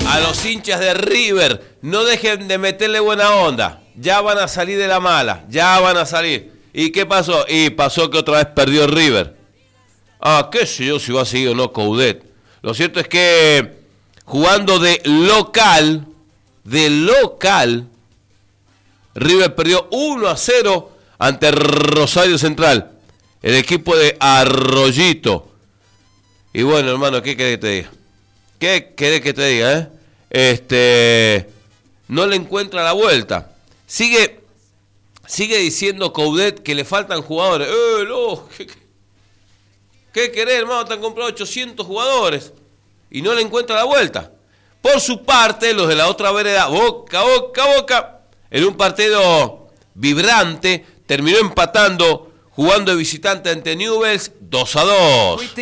a los hinchas de River, no dejen de meterle buena onda. Ya van a salir de la mala, ya van a salir. ¿Y qué pasó? Y pasó que otra vez perdió River. Qué sé yo si va a seguir o no Coudet. Lo cierto es que jugando de local, River perdió 1-0 ante Rosario Central, el equipo de Arroyito. Y bueno, hermano, ¿qué querés que te diga? ¿Qué querés que te diga, no le encuentra la vuelta. Sigue diciendo Coudet que le faltan jugadores. No, ¿qué querés, hermano? Te han comprado 800 jugadores y no le encuentra la vuelta. Por su parte, los de la otra vereda, Boca, en un partido vibrante, terminó empatando jugando de visitante ante Newell's 2-2.